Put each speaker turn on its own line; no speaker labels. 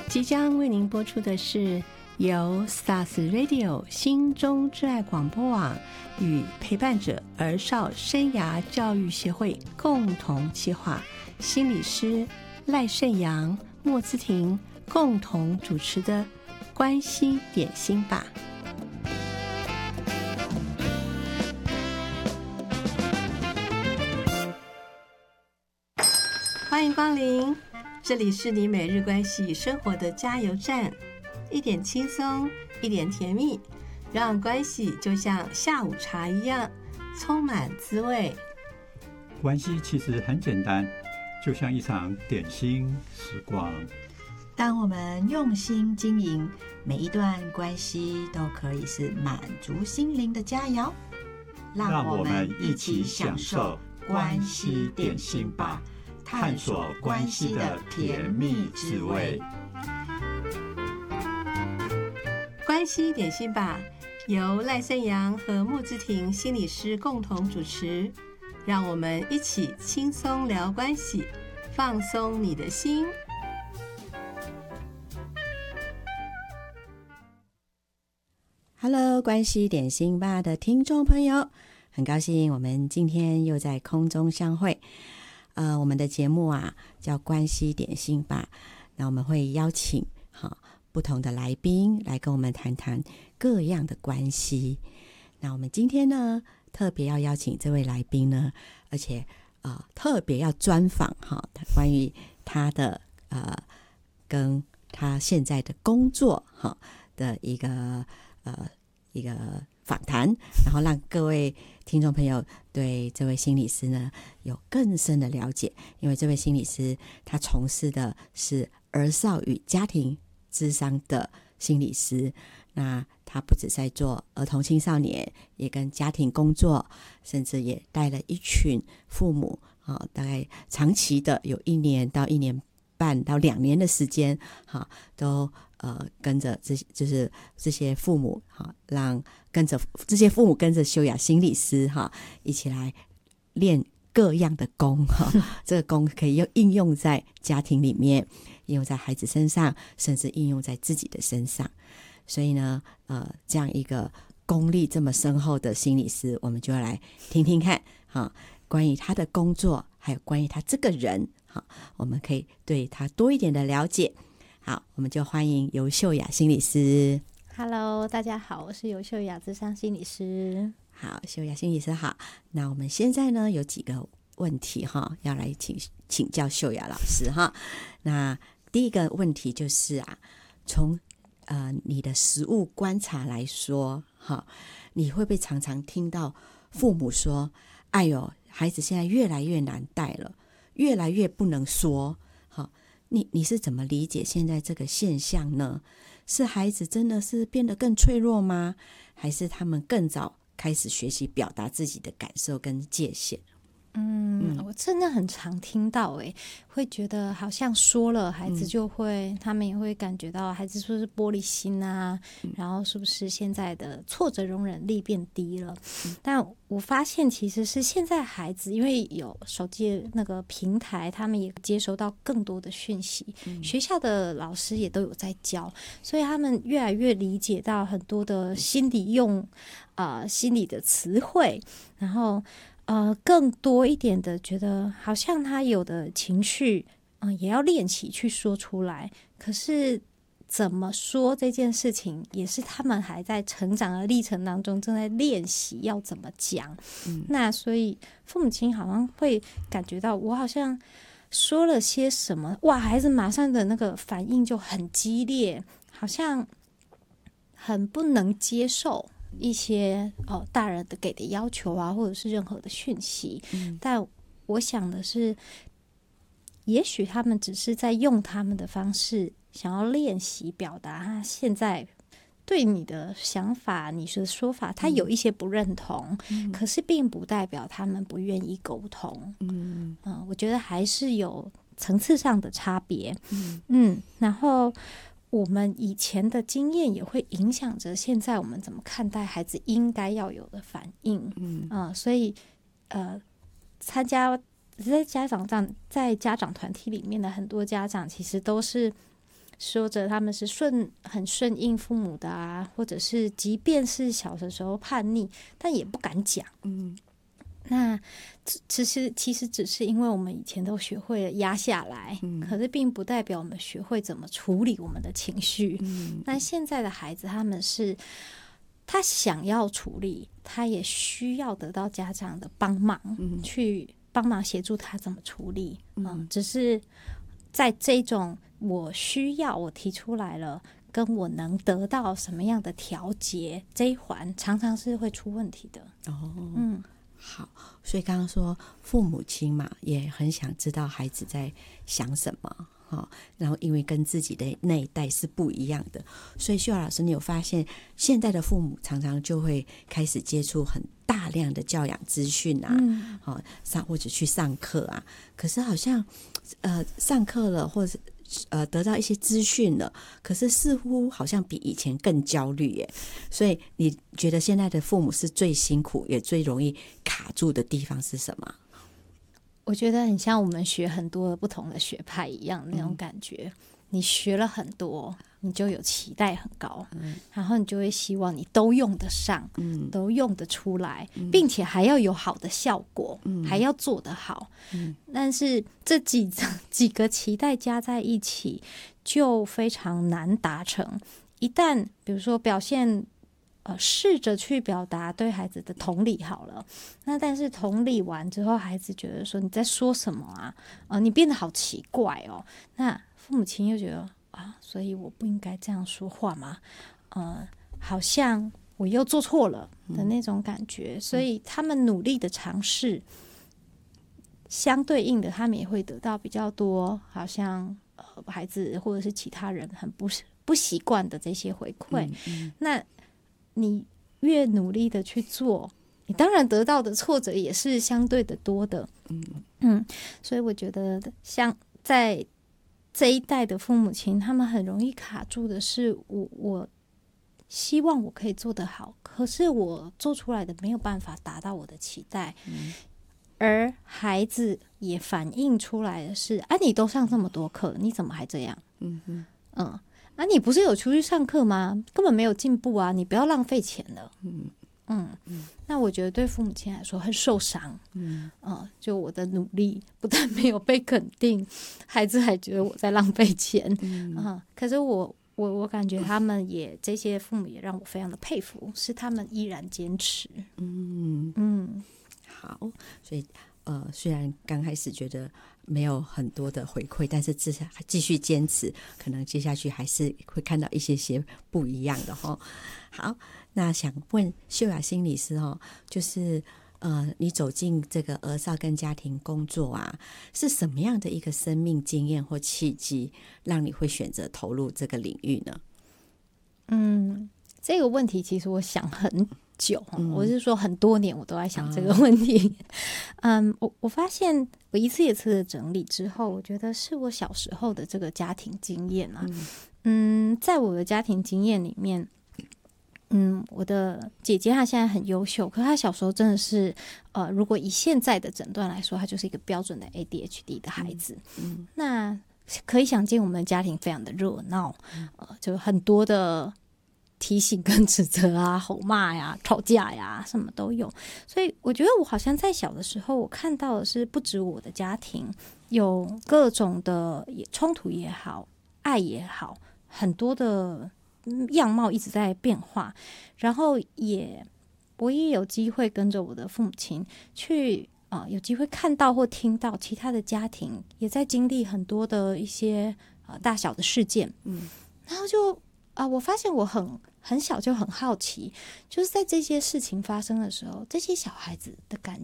即将为您播出的是由 Stars Radio 心中之爱广播网与陪伴者儿少生涯教育协会共同企划，心理师赖胜阳、莫姿婷共同主持的关系点心吧。欢迎光临，这里是你每日关系生活的加油站，一点轻松，一点甜蜜，让关系就像下午茶一样充满滋味。
关系其实很简单，就像一场点心时光。
当我们用心经营，每一段关系都可以是满足心灵的佳肴。
让我们一起享受关系点心吧，探索关系的甜蜜滋味。
关系点心吧，由赖胜阳和莫姿婷心理师共同主持，让我们一起轻松聊关系，放松你的心。Hello， 关系点心吧的听众朋友，很高兴我们今天又在空中相会。我们的节目啊叫关系点心吧，那我们会邀请不同的来宾来跟我们谈谈各样的关系。那我们今天呢特别要邀请这位来宾呢，而且特别要专访关于他的跟他现在的工作的一个访谈，然后让各位听众朋友对这位心理师呢有更深的了解。因为这位心理师他从事的是儿少与家庭諮商的心理师，那他不只在做儿童青少年，也跟家庭工作，甚至也带了一群父母大概长期的有1年到1年半到2年的时间都跟着就是这些父母让跟着这些父母跟着修雅心理师一起来练各样的功这个功可以应用在家庭里面，应用在孩子身上，甚至应用在自己的身上。所以呢这样一个功力这么深厚的心理师，我们就要来听听看关于他的工作，还有关于他这个人我们可以对他多一点的了解。好，我们就欢迎尤秀雅心理师。
Hello， 大家好，我是尤秀雅諮商心理师。
好，秀雅心理师好。那我们现在呢有几个问题要来请教秀雅老师那第一个问题就是从你的实务观察来说你会不会常常听到父母说，哎呦，孩子现在越来越难带了，越来越不能说。你是怎么理解现在这个现象呢？是孩子真的是变得更脆弱吗？还是他们更早开始学习表达自己的感受跟界限？
我真的很常听到会觉得好像说了孩子就会他们也会感觉到孩子是不是玻璃心然后是不是现在的挫折容忍力变低了。但我发现其实是现在孩子因为有手机那个平台，他们也接收到更多的讯息，学校的老师也都有在教，所以他们越来越理解到很多的心理的词汇，然后更多一点的觉得好像他有的情绪也要练习去说出来，可是怎么说这件事情也是他们还在成长的历程当中正在练习要怎么讲。那所以父母亲好像会感觉到我好像说了些什么，哇，孩子马上的那个反应就很激烈，好像很不能接受一些大人的给的要求或者是任何的讯息。但我想的是，也许他们只是在用他们的方式想要练习表达他现在对你的想法，你的说法他有一些不认同，可是并不代表他们不愿意沟通。我觉得还是有层次上的差别。然后我们以前的经验也会影响着现在我们怎么看待孩子应该要有的反应。所以参加在家长团体里面的很多家长其实都是说着他们是很顺应父母的啊，或者是即便是小的时候叛逆，但也不敢讲。那其实只是因为我们以前都学会了压下来，可是并不代表我们学会怎么处理我们的情绪。那现在的孩子他想要处理，他也需要得到家长的帮忙，去帮忙协助他怎么处理。只是在这种我提出来了，跟我能得到什么样的调节这一环，常常是会出问题的。
好，所以刚刚说父母亲嘛，也很想知道孩子在想什么。然后因为跟自己的那一代是不一样的，所以秀雅老师，你有发现现在的父母常常就会开始接触很大量的教养资讯啊，或者去上课啊，可是好像上课了或者得到一些资讯了，可是似乎好像比以前更焦虑耶。所以你觉得现在的父母是最辛苦也最容易卡住的地方是什么？
我觉得很像我们学很多不同的学派一样那种感觉。你学了很多，你就有期待很高，然后你就会希望你都用得上，都用得出来，并且还要有好的效果，还要做得好。但是这几个期待加在一起，就非常难达成。一旦比如说表现试着去表达对孩子的同理好了，那但是同理完之后，孩子觉得说你在说什么啊？你变得好奇怪哦。那父母亲又觉得所以我不应该这样说话吗？好像我又做错了的那种感觉。所以他们努力的尝试，相对应的他们也会得到比较多，好像孩子或者是其他人很不习惯的这些回馈。那你越努力的去做，你当然得到的挫折也是相对的多的。所以我觉得像在这一代的父母亲，他们很容易卡住的是我希望我可以做得好，可是我做出来的没有办法达到我的期待。而孩子也反映出来的是你都上这么多课，你怎么还这样？你不是有出去上课吗？根本没有进步啊！你不要浪费钱了。那我觉得对父母亲来说很受伤。就我的努力不但没有被肯定，孩子还觉得我在浪费钱。可是我感觉他们这些父母也让我非常的佩服，是他们依然坚持。
好，所以虽然刚开始觉得没有很多的回馈，但是至少继续坚持，可能接下去还是会看到一些不一样的齁。好，那想问秀雅心理师就是你走进这个儿少跟家庭工作啊，是什么样的一个生命经验或契机，让你会选择投入这个领域呢？
这个问题其实我想很久，我是说很多年我都在想这个问题。我发现我一次一次的整理之后，我觉得是我小时候的这个家庭经验啊。在我的家庭经验里面，我的姐姐她现在很优秀，可是她小时候真的是如果以现在的诊断来说，她就是一个标准的 ADHD 的孩子。那可以想见我们的家庭非常的热闹，就很多的提醒跟指责啊，吼骂呀，吵架呀，什么都有。所以我觉得我好像在小的时候，我看到的是不止我的家庭有各种的冲突也好，爱也好，很多的样貌一直在变化。然后我也有机会跟着我的父母亲去有机会看到或听到其他的家庭也在经历很多的一些大小的事件。然后就我发现我很小就很好奇，就是在这些事情发生的时候，这些小孩子的感